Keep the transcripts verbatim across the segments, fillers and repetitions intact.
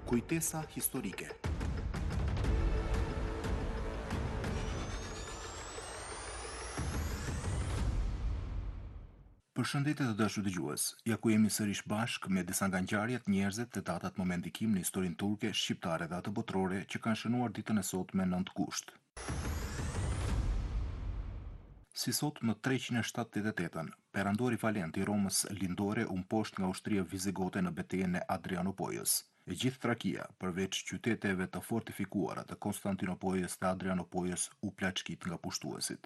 Kujtesa historike. Përshëndetje të dashur dëgjues. Ja ku jemi sërish bashk me disa nga ngjarjet, njerëzit dhe datat më me ndikim në historinë turke, shqiptare dhe atë botërore që kanë shënuar ditën e sotme nëntë gusht. Si sot më treqind e shtatëdhjetë e tetën, perandori Valent i Romës lindore u mposht nga ushtria vizigote në betejën e Adrianopojës. E gjithë Trakia, përveç qyteteve të fortifikuara të Konstantinopojës dhe Adrianopojës, u plaçkit nga pushtuesit.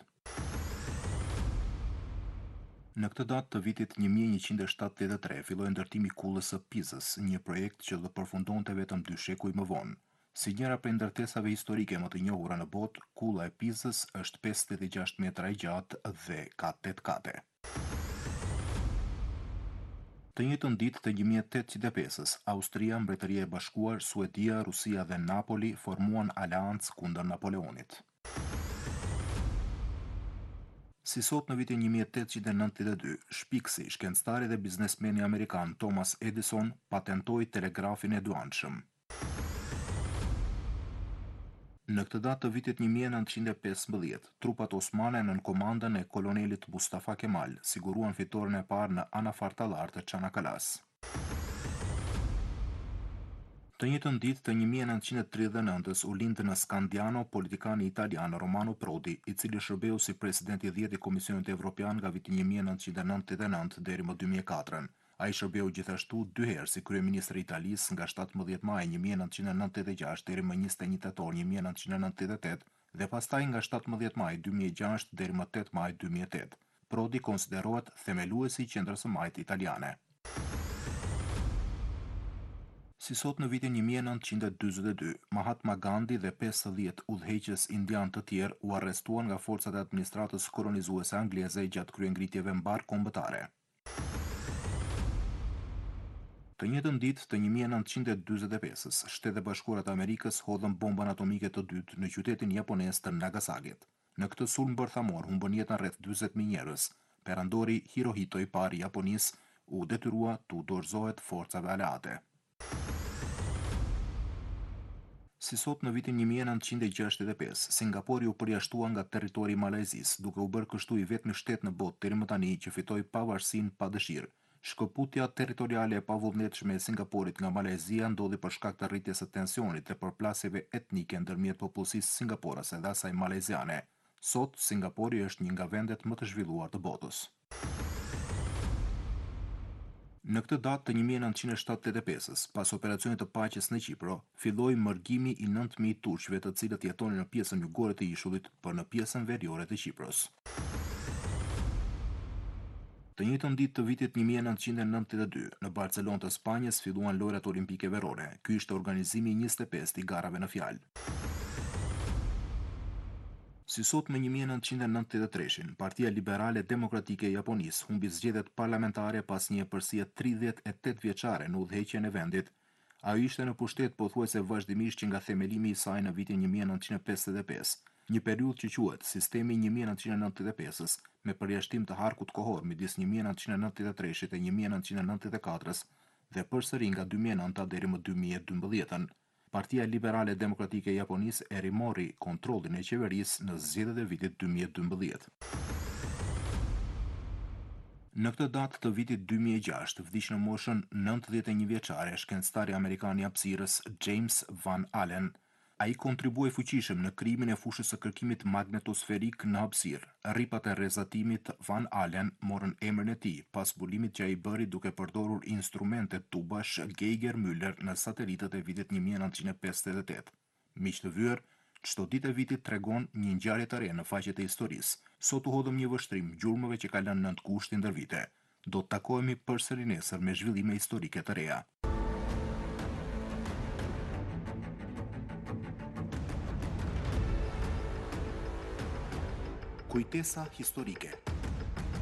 Në këtë datë të vitit një mijë njëqind e shtatëdhjetë e tre filloi ndërtimi i kullës së Pizës, një projekt që do përfundonte vetëm dy shekuj më vonë. Si njëra prej ndërtesave historike më të njohura në botë, kulla e Pizës është pesëdhjetë e gjashtë metra e gjatë dhe ka tetë kate. Të njëjtën ditë të një mijë e tetëqind e pesës, Austria, Mbretëria e Bashkuar, Suedia, Rusia dhe Napoli formuan aleancë kundër Napoleonit. Si sot në vitin një mijë e tetëqind e nëntëdhjetë e dy, shpikësi, shkencëtari dhe biznesmeni amerikan Thomas Edison patentoi telegrafin e dy anshëm. Në këtë datë të vitit një mijë e nëntëqind e pesëmbëdhjetë, trupat osmane nën komandën e kolonelit Mustafa Kemal siguruan fitoren e parë në anafartallar të Çanakkale's. Të njëjtën ditë të një mijë e nëntëqind e tridhjetë e nëntës u lind në Scandiano politikani italian Romano Prodi, i cili shërbeu si presidenti i dhjetë i Komisionit Evropian nga viti një mijë e nëntëqind e nëntëdhjetë e nëntë deri më dy mijë e katër. Ai shërbeu gjithashtu dy herë si kryeministër i Italisë nga shtatëmbëdhjetë maj një mijë e nëntëqind e nëntëdhjetë e gjashtë deri më njëzet e një tetor një mijë e nëntëqind e nëntëdhjetë e tetë dhe pastaj nga shtatëmbëdhjetë maj dy mijë e gjashtë deri më tetë maj dy mijë e tetë. Prodi konsiderohet themeluesi i qendrës së majtë italiane. Si sot në vitin një mijë e nëntëqind e dyzet e dy, Mahatma Gandhi dhe pesëdhjetë udhëheqës indian të tjerë u arrestuan nga forcat e administratës kolonizuese angleze gjatë kryengritjeve mbar kombëtare. Të njëjtën ditë të një mijë e nëntëqind e dyzet e pesës, Shtetet e Bashkuara të Amerikës hodhën bombën atomike të dytë në qytetin japonez të Nagasakit. Në këtë sulm bërthamor humbën jetën rreth dyzet mijë njerëz. Perandori Hirohito i parë i Japonisë u detyrua t'u dorëzohet forcave aleate. Si sot në vitin një mijë e nëntëqind e gjashtëdhjetë e pesë, Singapori u përjashtua nga territori i Malezisë, duke u bërë kështu i vetmi shtet në botë deri më tani që fitoi pavarësinë pa dëshirë. Shkëputja territoriale e pavullnetshme e Singaporit nga Malezia ndodhi për shkak të rritjes së tensionit dhe përplasjeve etnike ndërmjet popullsisë singaporase dhe asaj maleziane. Sot Singapori është një nga vendet më të zhvilluar të botës. Në këtë datë të një mijë e nëntëqind e shtatëdhjetë e pesës, pas operacionit të paqes në Qipro, filloi mërgimi i nëntë mijë turqve të cilët jetonin në pjesën jugore të ishullit për në pjesën veriore të Qipros. Të njëjtën ditë të vitit një mijë e nëntëqind e nëntëdhjetë e dy, në Barcelonë të Spanjës filluan lojrat olimpike verore. Ky ishte organizimi i njëzet e pesë i garave në fjalë. Si sot me një mijë e nëntëqind e nëntëdhjetë e tre, Partia Liberale Demokratike e Japonisë humbi zgjedhjet parlamentare pas një epërsie tridhjetë e tetë vjeçare në udhëheqjen e vendit. Ajo ishte në pushtet pothuajse vazhdimisht që nga themelimi i saj në vitin një mijë e nëntëqind e pesëdhjetë e pesë. Një periudhë që quhet Sistemi një mijë e nëntëqind e nëntëdhjetë e pesës, me përjashtim të harkut kohor midis një mijë e nëntëqind e nëntëdhjetë e tre dhe një mijë e nëntëqind e nëntëdhjetë e katër dhe përsëri nga dy mijë e nëntë deri më dy mijë e dymbëdhjetë. Partia Liberale Demokratike e Japonisë e rimori kontrollin e qeverisë në zgjedhjet e vitit dy mijë e dymbëdhjetë. Në këtë datë të vitit dy mijë e gjashtë vdiq në moshën nëntëdhjetë e një vjeçare shkencëtari amerikan i hapësirës James Van Allen. Ai kontribuoi fuqishëm në krijimin e fushës së kërkimit magnetosferik në hapësirë. Rripat e rrezatimit Van Allen morën emrin e tij pas zbulimit që ai bëri duke përdorur instrumente tubash Geiger-Müller në satelitët e vitit një mijë e nëntëqind e pesëdhjetë e tetë. Miq të vyer, çdo ditë e vitit tregon një ngjarje të re në faqet e historisë. Sot u hodhëm një vështrim gjurmëve që ka lënë nëntë gusht ndër vite. Do të takohemi përsëri nesër me zhvillime historike të reja. Kujtesa historike.